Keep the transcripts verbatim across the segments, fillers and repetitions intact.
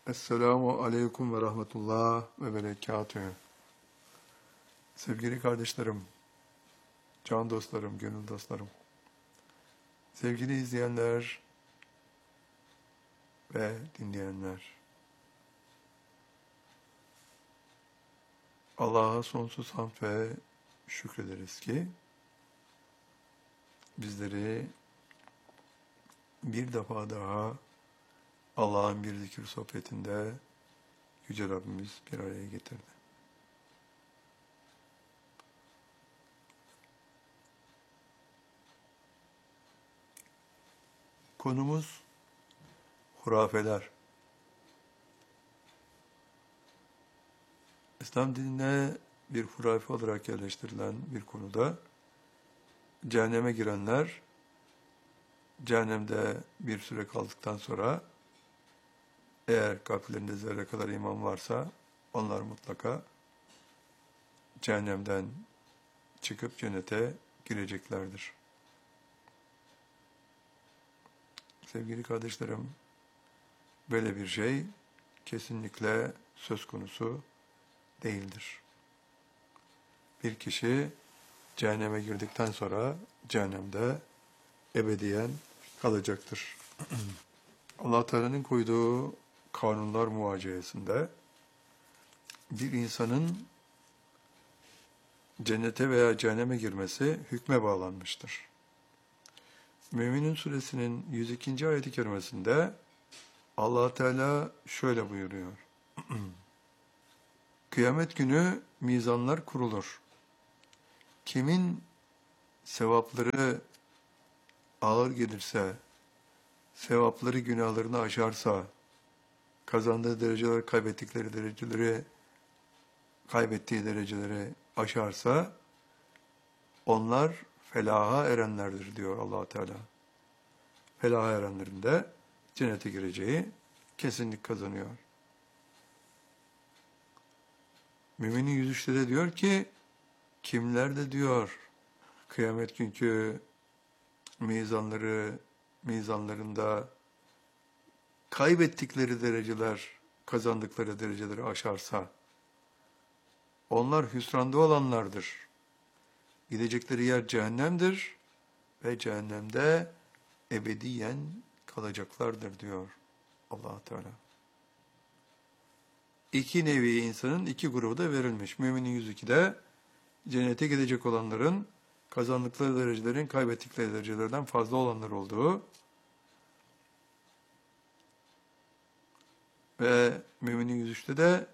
Esselamu Aleyküm ve Rahmetullah ve Berekatühü. Sevgili kardeşlerim, can dostlarım, gönül dostlarım, sevgili izleyenler ve dinleyenler, Allah'a sonsuz hamd ve şükrederiz ki bizleri bir defa daha Allah'ın bir zikir sohbetinde Yüce Rabbimiz bir araya getirdi. Konumuz hurafeler. İslam dinine bir hurafe olarak yerleştirilen bir konuda cehenneme girenler cehennemde bir süre kaldıktan sonra eğer kalplerinde zerre kadar iman varsa onlar mutlaka cehennemden çıkıp cennete gireceklerdir. Sevgili kardeşlerim, böyle bir şey kesinlikle söz konusu değildir. Bir kişi cehenneme girdikten sonra cehennemde ebediyen kalacaktır. Allah Teala'nın koyduğu kanunlar muvaciyesinde bir insanın cennete veya cehenneme girmesi hükme bağlanmıştır. Mü'minun suresinin yüz ikinci ayet-i kerimesinde Allah Teala şöyle buyuruyor. Kıyamet günü mizanlar kurulur. Kimin sevapları ağır gelirse, sevapları günahlarını aşarsa, kazandığı dereceler kaybettikleri dereceleri, kaybettiği dereceleri aşarsa, onlar felaha erenlerdir diyor Allah Teala. Felaha erenlerin de cennete gireceği kesinlik kazanıyor. Müminin yüz üçte de diyor ki, kimler de diyor, kıyamet günkü mizanları, mizanlarında kaybettikleri dereceler, kazandıkları dereceleri aşarsa, onlar hüsranda olanlardır. Gidecekleri yer cehennemdir ve cehennemde ebediyen kalacaklardır diyor Allah Teala. İki nevi insanın iki grubu da verilmiş. Müminin yüz ikide cennete gidecek olanların kazandıkları derecelerin kaybettikleri derecelerden fazla olanlar olduğu ve müminin yüz üçte de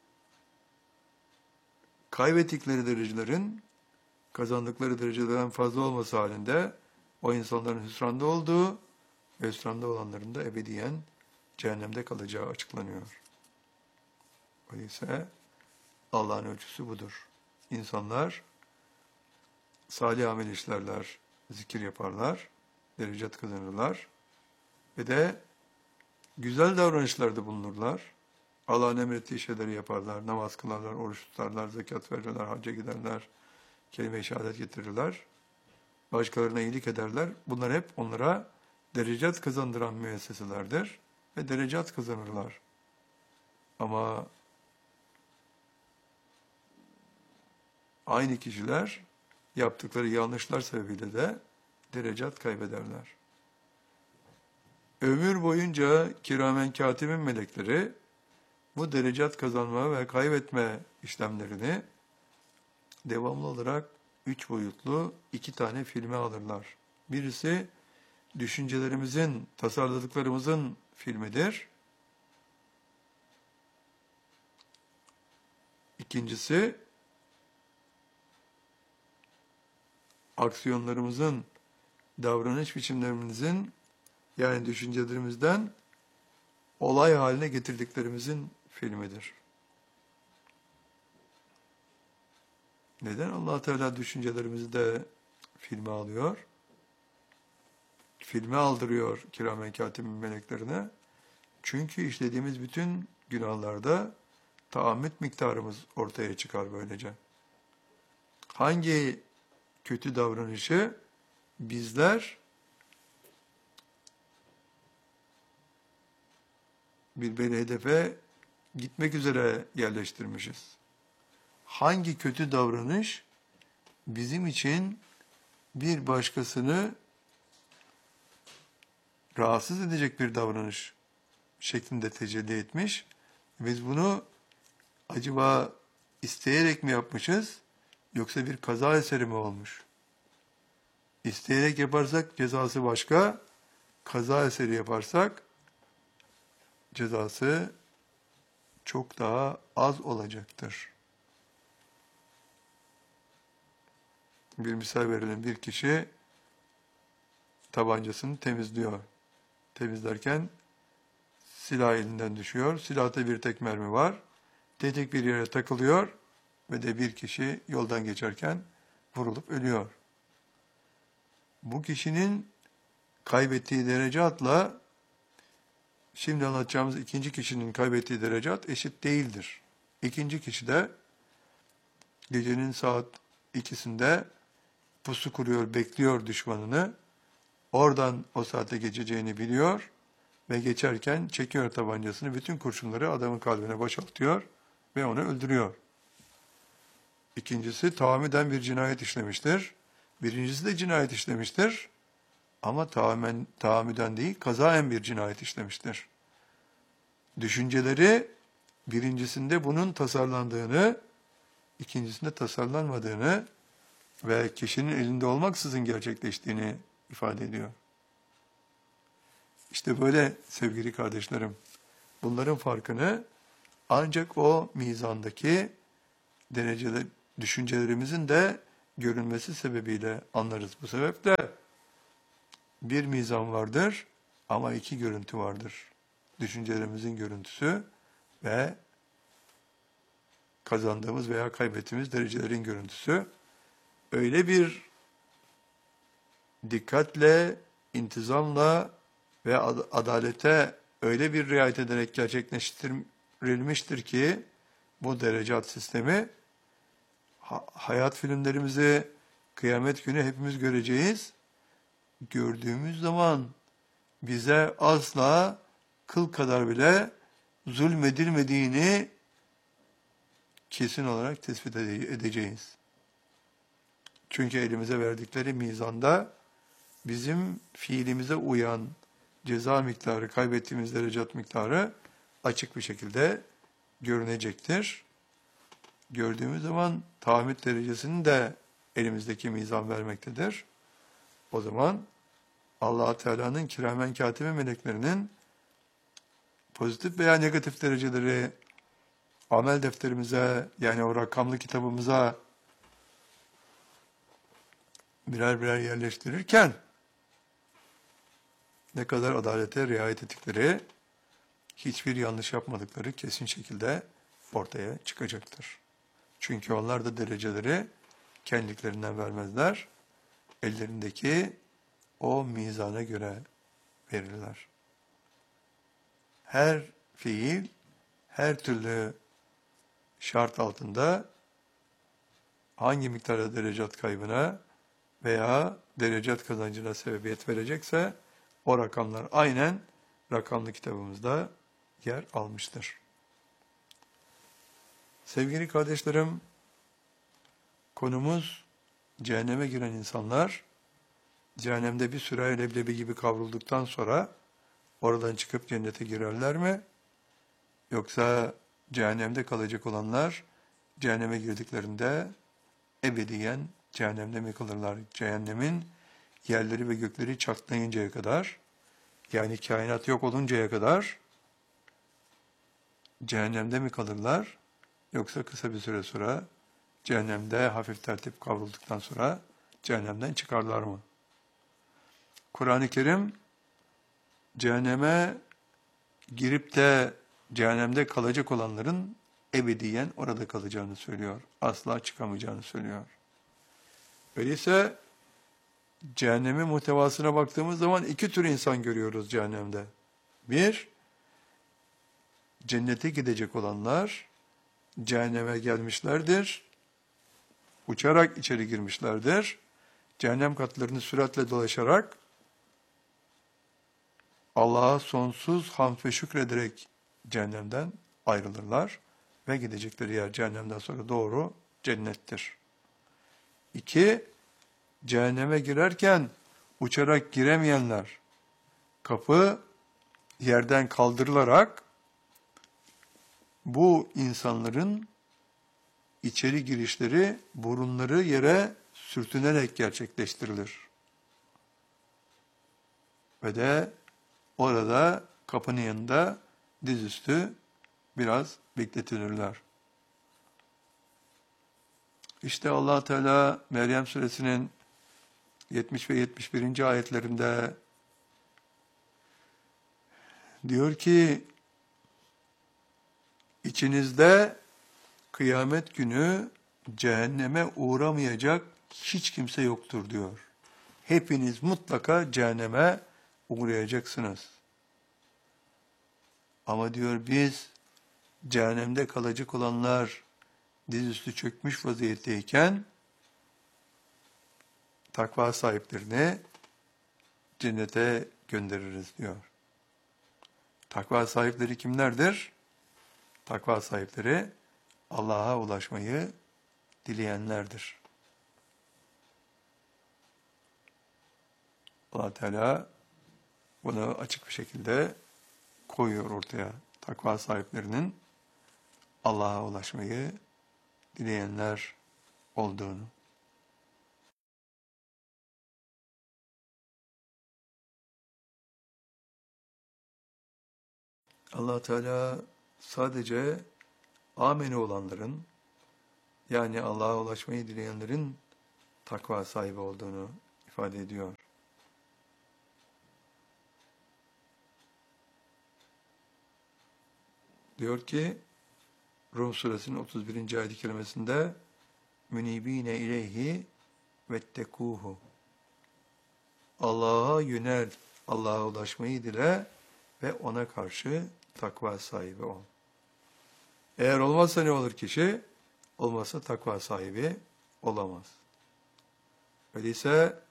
kaybettikleri derecelerin kazandıkları derecelerden fazla olması halinde o insanların hüsranda olduğu ve hüsranda olanların da ebediyen cehennemde kalacağı açıklanıyor. Öyleyse Allah'ın ölçüsü budur. İnsanlar salih amel işlerler, zikir yaparlar, derecet kazanırlar ve de güzel davranışlarda bulunurlar. Allah'ın emrettiği şeyleri yaparlar, namaz kılarlar, oruç tutarlar, zekat verirler, hacca giderler, kelime-i şehadet getirirler, başkalarına iyilik ederler. Bunlar hep onlara derecet kazandıran müesseselerdir ve derecet kazanırlar. Ama aynı kişiler yaptıkları yanlışlar sebebiyle de derecet kaybederler. Ömür boyunca kiramen katibin melekleri bu derecet kazanma ve kaybetme işlemlerini devamlı olarak üç boyutlu iki tane filme alırlar. Birisi düşüncelerimizin, tasarladıklarımızın filmidir. İkincisi aksiyonlarımızın, davranış biçimlerimizin, yani düşüncelerimizden olay haline getirdiklerimizin filmidir. Neden Allah Teala düşüncelerimizi de filme alıyor? Filme aldırıyor kiramen katibin meleklerine. Çünkü işlediğimiz bütün günahlarda taammüt miktarımız ortaya çıkar böylece. Hangi kötü davranışı bizler bir belli hedefe gitmek üzere yerleştirmişiz. Hangi kötü davranış bizim için bir başkasını rahatsız edecek bir davranış şeklinde tecelli etmiş? Biz bunu acaba isteyerek mi yapmışız, yoksa bir kaza eseri mi olmuş? İsteyerek yaparsak cezası başka, kaza eseri yaparsak cezası çok daha az olacaktır. Bir misal verelim. Bir kişi tabancasını temizliyor. Temizlerken silah elinden düşüyor. Silahta bir tek mermi var. Tetik bir yere takılıyor ve de bir kişi yoldan geçerken vurulup ölüyor. Bu kişinin kaybettiği derecatla şimdi anlatacağımız ikinci kişinin kaybettiği derecat eşit değildir. İkinci kişi de gecenin saat ikisinde pusu kuruyor, bekliyor düşmanını. Oradan o saate geçeceğini biliyor ve geçerken çekiyor tabancasını, bütün kurşunları adamın kalbine boşaltıyor ve onu öldürüyor. İkincisi tahammüden bir cinayet işlemiştir. Birincisi de cinayet işlemiştir. Ama tamamen tahammüden değil, kazaen bir cinayet işlemiştir. Düşünceleri birincisinde bunun tasarlandığını, ikincisinde tasarlanmadığını ve kişinin elinde olmaksızın gerçekleştiğini ifade ediyor. İşte böyle sevgili kardeşlerim, bunların farkını ancak o mizandaki derecede düşüncelerimizin de görünmesi sebebiyle anlarız. Bu sebeple bir mizan vardır ama iki görüntü vardır. Düşüncelerimizin görüntüsü ve kazandığımız veya kaybettiğimiz derecelerin görüntüsü. Öyle bir dikkatle, intizamla ve adalete öyle bir riayet ederek gerçekleştirilmiştir ki bu derecat sistemi, hayat filmlerimizi kıyamet günü hepimiz göreceğiz. Gördüğümüz zaman bize asla kıl kadar bile zulmedilmediğini kesin olarak tespit edeceğiz. Çünkü elimize verdikleri mizanda bizim fiilimize uyan ceza miktarı, kaybettiğimiz derecat miktarı açık bir şekilde görünecektir. Gördüğümüz zaman tahammül derecesini de elimizdeki mizan vermektedir. O zaman Allah Teala'nın kiramen katibe meleklerinin pozitif veya negatif dereceleri amel defterimize, yani o rakamlı kitabımıza birer birer yerleştirirken ne kadar adalete riayet ettikleri, hiçbir yanlış yapmadıkları kesin şekilde ortaya çıkacaktır. Çünkü onlar da dereceleri kendiliklerinden vermezler. Ellerindeki o mizana göre verirler. Her fiil, her türlü şart altında hangi miktarda derecat kaybına veya derecat kazancına sebebiyet verecekse o rakamlar aynen rakamlı kitabımızda yer almıştır. Sevgili kardeşlerim, konumuz cehenneme giren insanlar, cehennemde bir süre leblebi gibi kavrulduktan sonra oradan çıkıp cennete girerler mi? Yoksa cehennemde kalacak olanlar cehenneme girdiklerinde ebediyen cehennemde mi kalırlar? Cehennemin yerleri ve gökleri çatlayıncaya kadar, yani kainat yok oluncaya kadar cehennemde mi kalırlar? Yoksa kısa bir süre sonra cehennemde hafif tertip kavrulduktan sonra cehennemden çıkarlar mı? Kur'an-ı Kerim cehenneme girip de cehennemde kalacak olanların ebediyen orada kalacağını söylüyor. Asla çıkamayacağını söylüyor. Öyleyse cehennemin muhtevasına baktığımız zaman iki tür insan görüyoruz cehennemde. Bir, cennete gidecek olanlar cehenneme gelmişlerdir. Uçarak içeri girmişlerdir. Cehennem katlarını süratle dolaşarak Allah'a sonsuz hamd ve şükrederek cehennemden ayrılırlar ve gidecekleri yer cehennemden sonra doğru cennettir. İki, cehenneme girerken uçarak giremeyenler, kapı yerden kaldırılarak bu insanların içeri girişleri burunları yere sürtünerek gerçekleştirilir. Ve de orada kapının yanında dizüstü biraz bekletilirler. İşte Allah Teala Meryem Suresinin yetmiş ve yetmiş birinci ayetlerinde diyor ki, içinizde kıyamet günü cehenneme uğramayacak hiç kimse yoktur diyor. Hepiniz mutlaka cehenneme uğrayacaksınız. Ama diyor biz cehennemde kalacak olanlar dizüstü çökmüş vaziyetteyken takva sahiplerini cennete göndeririz diyor. Takva sahipleri kimlerdir? Takva sahipleri Allah'a ulaşmayı dileyenlerdir. Allah Teala bunu açık bir şekilde koyuyor ortaya. Takva sahiplerinin Allah'a ulaşmayı dileyenler olduğunu. Allah Teala sadece ameni olanların, yani Allah'a ulaşmayı dileyenlerin takva sahibi olduğunu ifade ediyor. Diyor ki Rum suresinin otuz birinci ayet-i kerimesinde münibine ileyhi vettekuhu. Allah'a yönel, Allah'a ulaşmayı dile ve ona karşı takva sahibi ol. Eğer olmazsa ne olur kişi? Olmazsa takva sahibi olamaz. Öyleyse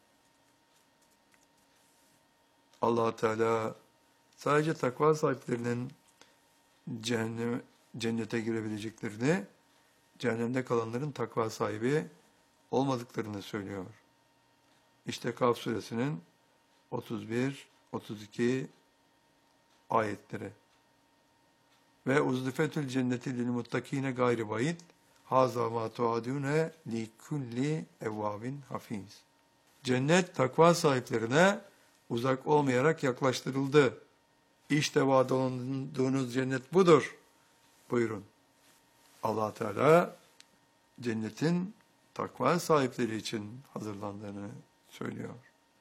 Allah Teala sadece takva sahiplerinin cehennem, cennete girebileceklerini, cehennemde kalanların takva sahibi olmadıklarını söylüyor. İşte Kaf suresinin otuz bir otuz iki ayetleri. Ve uzlifetül cenneti lil muttakine gayri bayit haza ma tuadune li kulli evvabin hafiz. Cennet takva sahiplerine uzak olmayarak yaklaştırıldı. İşte vaad olunduğunuz cennet budur. Buyurun. Allah Teala cennetin takva sahipleri için hazırlandığını söylüyor.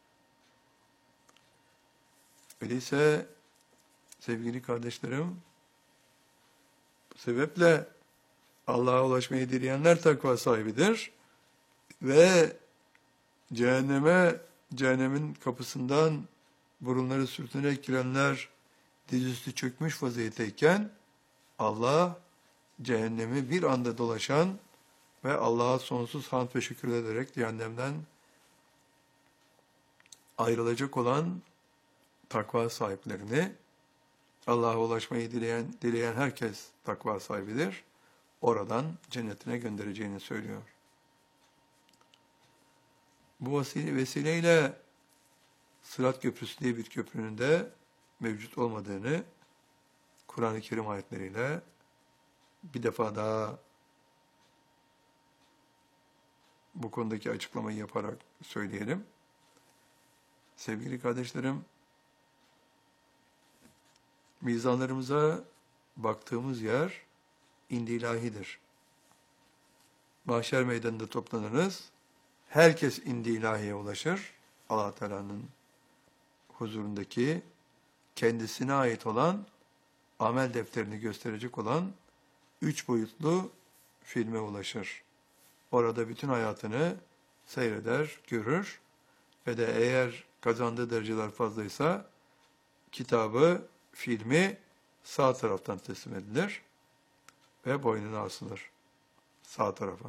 Öyleyse sevgili kardeşlerim, bu sebeple Allah'a ulaşmayı dileyenler takva sahibidir ve cehenneme, cehennemin kapısından burunları sürtünerek girenler dizüstü çökmüş vaziyetteyken Allah cehennemi bir anda dolaşan ve Allah'a sonsuz hamd ve şükür ederek cehennemden ayrılacak olan takva sahiplerini, Allah'a ulaşmayı dileyen, dileyen herkes takva sahibidir, oradan cennetine göndereceğini söylüyor. Bu vesile, vesileyle Sırat Köprüsü diye bir köprünün de mevcut olmadığını Kur'an-ı Kerim ayetleriyle bir defa daha bu konudaki açıklamayı yaparak söyleyelim. Sevgili kardeşlerim, mizanlarımıza baktığımız yer indi-ilahidir. Mahşer meydanında toplanırız. Herkes indi-ilahiye ulaşır. Allah Teala'nın huzurundaki kendisine ait olan amel defterini gösterecek olan üç boyutlu filme ulaşır. Orada bütün hayatını seyreder, görür ve de eğer kazandığı dereceler fazlaysa kitabı, filmi sağ taraftan teslim edilir ve boynuna asılır sağ tarafa.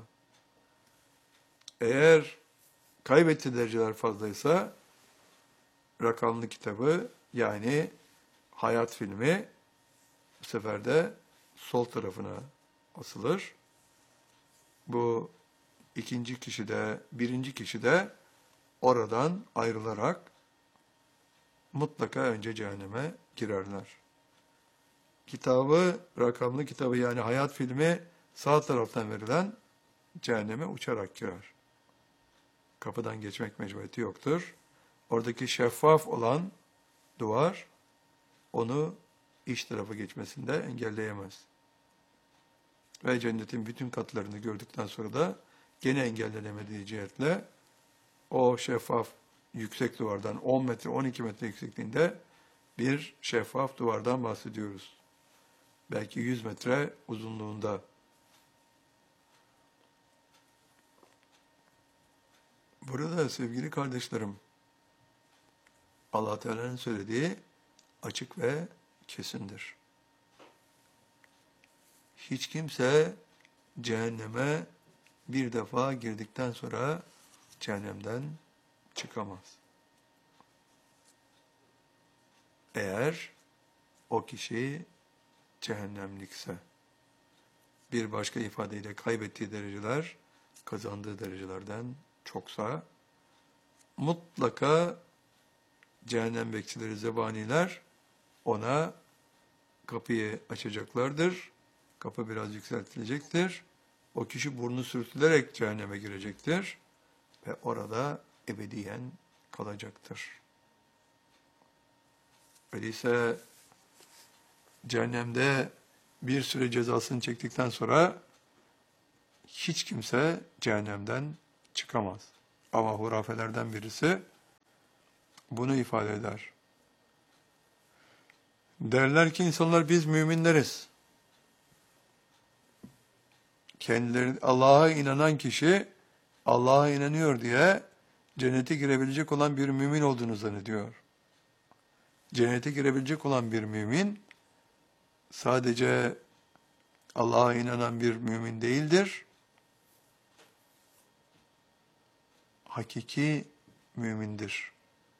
Eğer kaybettiği dereceler fazlaysa rakamlı kitabı, yani hayat filmi Bu sefer de sol tarafına asılır. Bu ikinci kişi de, birinci kişi de oradan ayrılarak mutlaka önce cehenneme girerler. Kitabı, rakamlı kitabı yani hayat filmi sağ taraftan verilen cehenneme uçarak girer. Kapıdan geçmek mecburiyeti yoktur. Oradaki şeffaf olan duvar onu iç tarafa geçmesinde engelleyemez. Ve cennetin bütün katlarını gördükten sonra da gene engellenemediği cihetle o şeffaf yüksek duvardan on metre, on iki metre yüksekliğinde bir şeffaf duvardan bahsediyoruz. Belki yüz metre uzunluğunda. Burada sevgili kardeşlerim, Allah Teala'nın söylediği açık ve kesindir. Hiç kimse cehenneme bir defa girdikten sonra cehennemden çıkamaz. Eğer o kişi cehennemlikse, bir başka ifadeyle kaybettiği dereceler kazandığı derecelerden çoksa, mutlaka cehennem bekçileri, zebaniler ona kapıyı açacaklardır. Kapı biraz yükseltilecektir. O kişi burnu sürtülerek cehenneme girecektir ve orada ebediyen kalacaktır. Öyleyse cehennemde bir süre cezasını çektikten sonra hiç kimse cehennemden çıkamaz. Ama hurafelerden birisi bunu ifade eder. Derler ki insanlar biz müminleriz. Kendileri Allah'a inanan kişi Allah'a inanıyor diye cennete girebilecek olan bir mümin olduğunu zannediyor. Cennete girebilecek olan bir mümin sadece Allah'a inanan bir mümin değildir. Hakiki mümindir.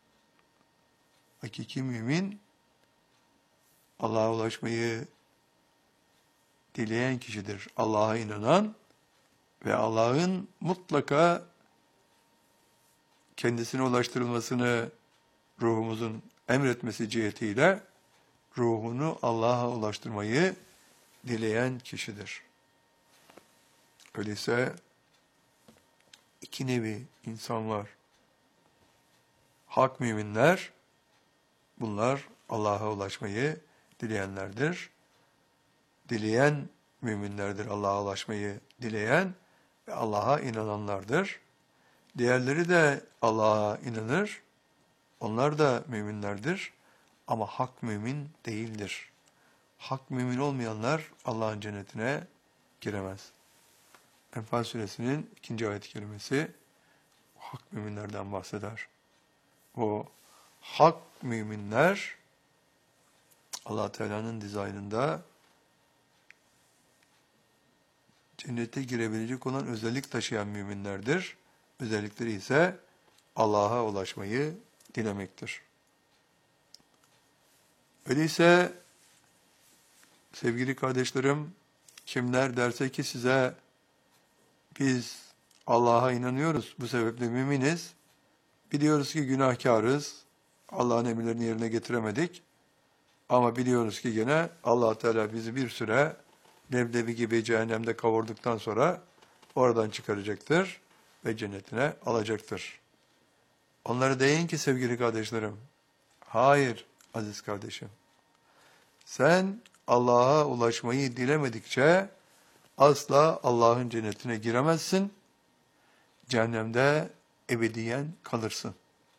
Hakiki mümin Allah'a ulaşmayı dileyen kişidir. Allah'a inanan ve Allah'ın mutlaka kendisine ulaştırılmasını ruhumuzun emretmesi cihetiyle ruhunu Allah'a ulaştırmayı dileyen kişidir. Öyleyse iki nevi insan var. Hak müminler, bunlar Allah'a ulaşmayı dileyenlerdir. Dileyen müminlerdir, Allah'a ulaşmayı dileyen ve Allah'a inananlardır. Diğerleri de Allah'a inanır, onlar da müminlerdir ama hak mümin değildir. Hak mümin olmayanlar Allah'ın cennetine giremez. Enfal suresinin ikinci ayet-i kerimesi hak müminlerden bahseder. O hak müminler Allah Teala'nın dizaynında cennete girebilecek olan özellik taşıyan müminlerdir. Özellikleri ise Allah'a ulaşmayı dilemektir. Öyleyse sevgili kardeşlerim, kimler derse ki size biz Allah'a inanıyoruz, bu sebeple müminiz, biliyoruz ki günahkarız, Allah'ın emirlerini yerine getiremedik ama biliyoruz ki gene Allah Teala bizi bir süre leblebi gibi cehennemde kavurduktan sonra oradan çıkaracaktır ve cennetine alacaktır. Onlara deyin ki sevgili kardeşlerim, hayır aziz kardeşim, sen Allah'a ulaşmayı dilemedikçe asla Allah'ın cennetine giremezsin, cehennemde ebediyen kalırsın.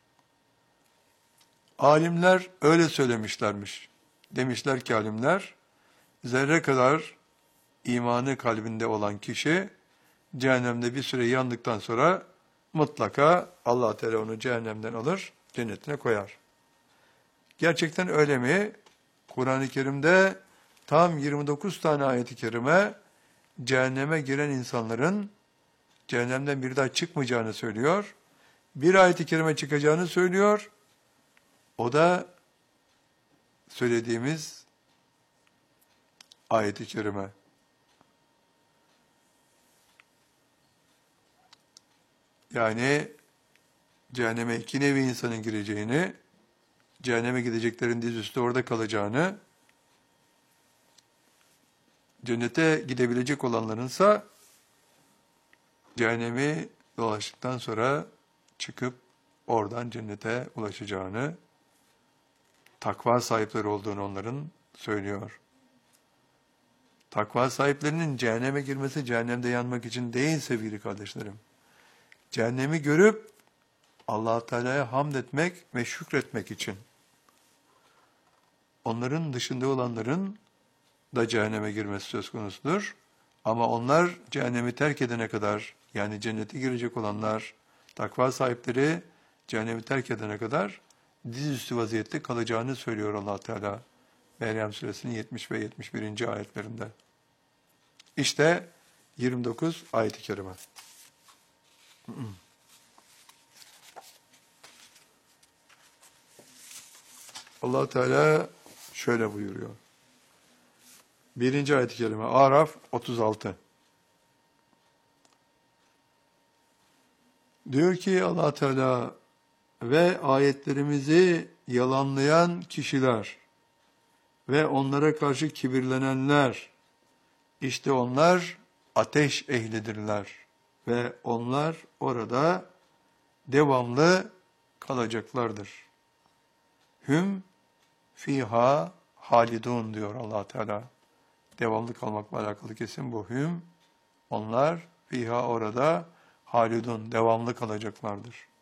Alimler öyle söylemişlermiş. Demişler ki alimler, zerre kadar imanı kalbinde olan kişi cehennemde bir süre yandıktan sonra mutlaka Allah Teala onu cehennemden alır, cennetine koyar. Gerçekten öyle mi? Kur'an-ı Kerim'de tam yirmi dokuz tane ayet-i kerime cehenneme giren insanların cehennemden bir daha çıkmayacağını söylüyor. Bir ayet-i kerime çıkacağını söylüyor. O da söylediğimiz ayet-i kerime. Yani cehenneme iki nevi insanın gireceğini, cehenneme gideceklerin dizüstü orada kalacağını, cennete gidebilecek olanlarınsa cehennemi dolaştıktan sonra çıkıp oradan cennete ulaşacağını, takva sahipleri olduğunu onların söylüyor. Takva sahiplerinin cehenneme girmesi cehennemde yanmak için değil sevgili kardeşlerim. Cehennemi görüp Allah Teala'ya hamd etmek ve şükretmek için. Onların dışında olanların da cehenneme girmesi söz konusudur. Ama onlar cehennemi terk edene kadar, yani cennete girecek olanlar, takva sahipleri cehennemi terk edene kadar dizüstü vaziyette kalacağını söylüyor Allah Teala. Meryem Suresinin yetmiş ve yetmiş birinci ayetlerinde. İşte yirmi dokuz ayet-i kerime. Allah Teala şöyle buyuruyor. Birinci ayet-i kerime Araf otuz altı. Diyor ki Allah Teala ve ayetlerimizi yalanlayan kişiler ve onlara karşı kibirlenenler, işte onlar ateş ehlidirler ve onlar orada devamlı kalacaklardır. Hüm fiha halidun diyor Allah Teala. Devamlı kalmakla alakalı kesin bu. Hüm, onlar fiha orada halidun, devamlı kalacaklardır.